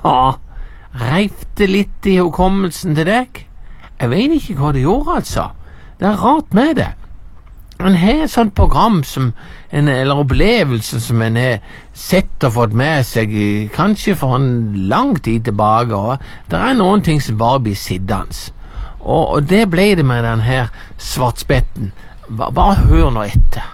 Ja, reifte litt i hukommelsen til deg. Jeg vet ikke hva det gjorde, altså. Det er rart med det. En har et sånt program eller opplevelse som en har sett og fått med seg kanskje for en lang tid tilbake, og det er noen ting som bare blir siddende. Og det ble det med den her svartspetten. Bare hør nå etter.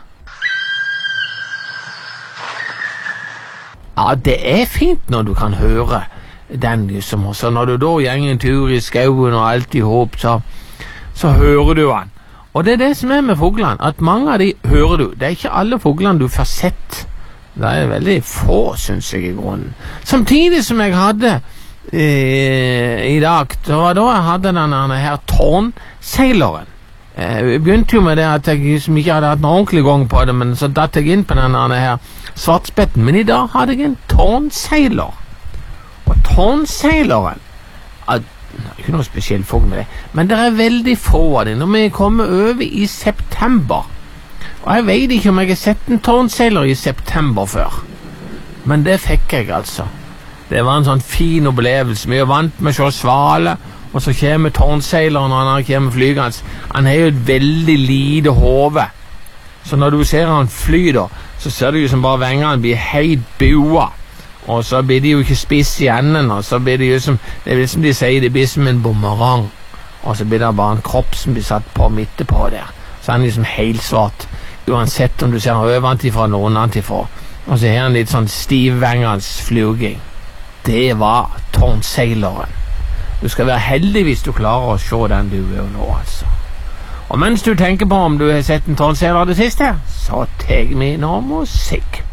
Ja, det er fint når du kan høre den, liksom. Og så når du da gjenger en tur i skauen og alt i håp, så hører du han. Og det er det som er med fuglene, at mange av de hører du. Det er ikke alle fuglene du får sett. Det er veldig få, synes jeg, i grunnen. Samtidig som jeg hadde i dag, det var da jeg hadde denne her tårnseileren. Jeg begynte jo med det at jeg liksom ikke hadde hatt en ordentlig gang på det, men så datt jeg inn på denne her svartspetten. Men i dag hadde jeg en tårnseiler. Og tårnseileren, ikke noe spesielt fugl med det, men det er veldig få av det når vi kommer over i september. Og jeg vet ikke om jeg har sett en tårnseiler i september før, men det fikk jeg altså. Det var en sånn fin opplevelse. Vi er vant med å se svale, og så kommer tårnseileren, og han kommer flygende. Han har jo et veldig lite hode, så når du ser han fly da, så ser du jo som bare vengene blir helt bua. Og så blir de jo ikke spiss i enden, og så blir det jo som, det er som de sier, det blir som en bumerang, og så blir det bare en kropp som blir satt på midte på der, så han er liksom helt svart, uansett om du ser han øvantifra eller unantifra, og så har han litt sånn stivvengende fluging. Det var tårnseileren. Du skal være heldig hvis du klarer å se den du er nå, altså. Og mens du tenker på om du har sett en tårnseiler det siste, så teg vi noe musikk.